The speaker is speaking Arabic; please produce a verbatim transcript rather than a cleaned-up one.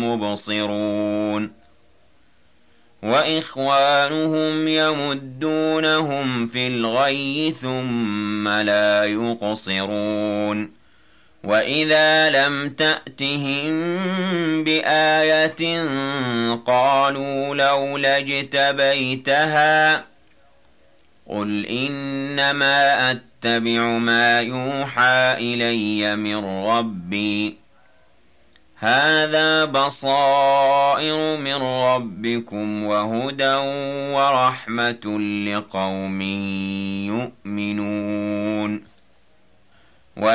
مبصرون وإخوانهم يمدونهم في الغي ثم لا يقصرون وإذا لم تأتهم بآية قالوا لولا اجتبيتها قل إنما أتبع ما يوحى إلي من ربي هذا بصائر من ربكم وهدى ورحمة لقوم يؤمنون